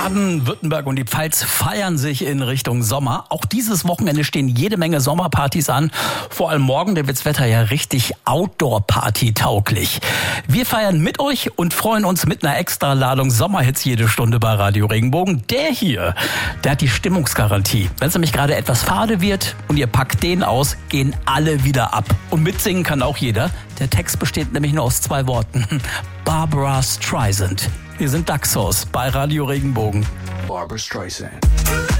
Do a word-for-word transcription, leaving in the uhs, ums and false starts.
Baden-Württemberg und die Pfalz feiern sich in Richtung Sommer. Auch dieses Wochenende stehen jede Menge Sommerpartys an. Vor allem morgen, da wird's Wetter ja richtig Outdoor-Party-tauglich. Wir feiern mit euch und freuen uns mit einer Extraladung Sommerhits jede Stunde bei Radio Regenbogen. Der hier, der hat die Stimmungsgarantie. Wenn es nämlich gerade etwas fade wird und ihr packt den aus, gehen alle wieder ab. Und mitsingen kann auch jeder. Der Text besteht nämlich nur aus zwei Worten. Barbra Streisand. Wir sind Daxos bei Radio Regenbogen. Barbra Streisand.